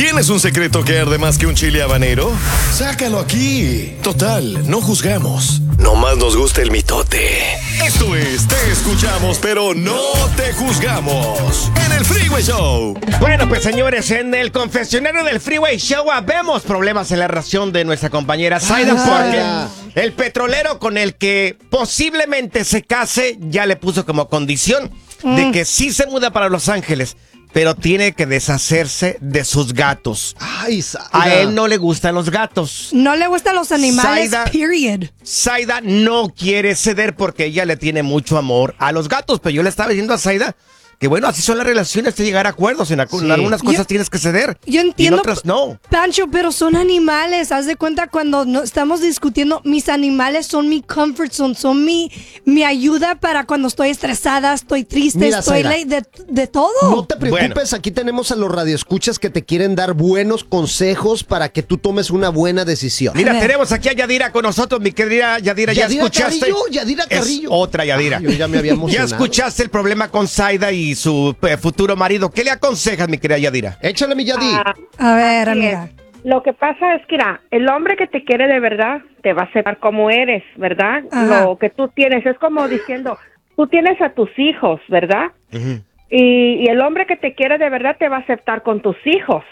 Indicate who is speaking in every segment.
Speaker 1: ¿Tienes un secreto que arde más que un chile habanero? Sácalo aquí. Total, no juzgamos. Nomás nos gusta el mitote. Esto es Te Escuchamos, pero no te juzgamos. En el Freeway Show.
Speaker 2: Bueno, pues señores, en el confesionario del Freeway Show vemos problemas en la relación de nuestra compañera Zaida, porque el petrolero con el que posiblemente se case ya le puso como condición de que sí se muda para Los Ángeles, pero tiene que deshacerse de sus gatos.
Speaker 3: Ay, Zaida.
Speaker 2: A él no le gustan los gatos.
Speaker 4: No le gustan los animales, period.
Speaker 2: Zaida no quiere ceder porque ella le tiene mucho amor a los gatos, pero yo le estaba diciendo a Zaida que bueno, así son las relaciones, de llegar a acuerdos. En algunas cosas tienes que ceder.
Speaker 4: Yo entiendo,
Speaker 2: y en otras no.
Speaker 4: Pancho, pero son animales. Haz de cuenta cuando estamos discutiendo, mis animales son mi comfort zone, son mi ayuda para cuando estoy estresada, estoy triste,
Speaker 3: Mira,
Speaker 4: estoy de todo.
Speaker 3: No te preocupes, aquí tenemos a los radioescuchas que te quieren dar buenos consejos para que tú tomes una buena decisión.
Speaker 2: Mira, tenemos aquí a Yadira con nosotros, mi querida Yadira. ¿Ya escuchaste?
Speaker 3: Yadira Carrillo.
Speaker 2: Es otra Yadira.
Speaker 3: Yo ya me había emocionado.
Speaker 2: ¿Ya escuchaste el problema con Zaida y su futuro marido? ¿Qué le aconsejas, mi querida Yadira?
Speaker 3: Échale, mi Yadi.
Speaker 4: A ver, amiga.
Speaker 5: Lo que pasa es que, mira, el hombre que te quiere de verdad te va a aceptar como eres, ¿verdad?
Speaker 4: Ajá.
Speaker 5: Lo que tú tienes es como diciendo, tú tienes a tus hijos, ¿verdad?
Speaker 2: Uh-huh.
Speaker 5: Y el hombre que te quiere de verdad te va a aceptar con tus hijos.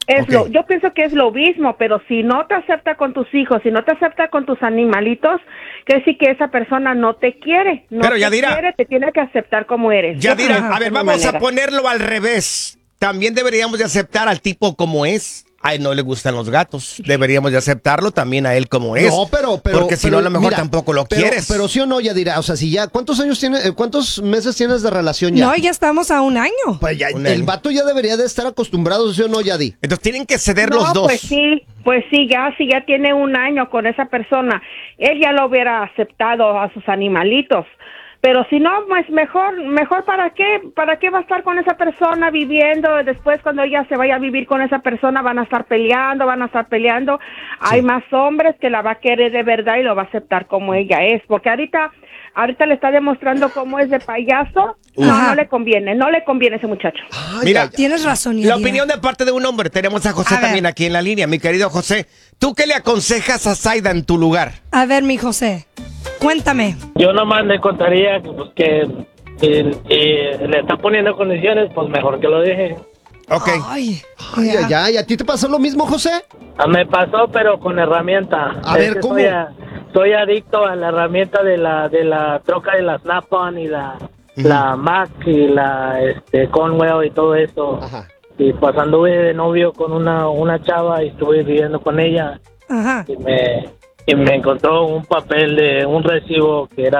Speaker 5: Yo pienso que es lo mismo, pero si no te acepta con tus hijos, si no te acepta con tus animalitos, quiere decir que esa persona no te quiere. No
Speaker 2: pero
Speaker 5: te
Speaker 2: Yadira,
Speaker 5: quiere, te tiene que aceptar como eres.
Speaker 2: Yadira, a ver, vamos a ponerlo al revés. También deberíamos de aceptar al tipo como es. A él no le gustan los gatos. Deberíamos de aceptarlo también a él como es.
Speaker 3: No, pero
Speaker 2: porque si no, a lo mejor
Speaker 3: mira,
Speaker 2: tampoco lo quieres.
Speaker 3: Pero sí o no, Yadira, o sea, si ya, ¿cuántos meses tienes de relación ya?
Speaker 4: No, ya estamos a un año.
Speaker 3: Pues ya, el vato ya debería de estar acostumbrado, ¿sí o no, Yadi?
Speaker 2: Entonces tienen que ceder
Speaker 5: No,
Speaker 2: los dos.
Speaker 5: Pues sí, ya tiene un año con esa persona, él ya lo hubiera aceptado a sus animalitos. Pero si no, pues mejor ¿para qué va a estar con esa persona viviendo? Después cuando ella se vaya a vivir con esa persona van a estar peleando. Sí. Hay más hombres que la va a querer de verdad y lo va a aceptar como ella es. Porque ahorita le está demostrando cómo es de payaso. No le conviene ese muchacho.
Speaker 2: Mira,
Speaker 4: tienes razón,
Speaker 2: la
Speaker 4: Yadira.
Speaker 2: opinión de parte de un hombre. Tenemos a José también aquí en la línea, mi querido José. ¿Tú qué le aconsejas a Zaida en tu lugar?
Speaker 4: A ver, mi José, cuéntame.
Speaker 6: Yo nomás le contaría que le está poniendo condiciones, pues mejor que lo deje.
Speaker 2: Ok.
Speaker 4: Ay,
Speaker 3: ¿Y a ti te pasó lo mismo, José?
Speaker 6: Me pasó, pero con herramienta.
Speaker 3: A ver, ¿cómo?
Speaker 6: Soy adicto a la herramienta de la troca de la Snap-on y la Mac y la Conwell y todo eso.
Speaker 3: Ajá.
Speaker 6: Y pues anduve de novio con una chava y estuve viviendo con ella.
Speaker 4: Ajá.
Speaker 6: Y me encontró un papel de un recibo que era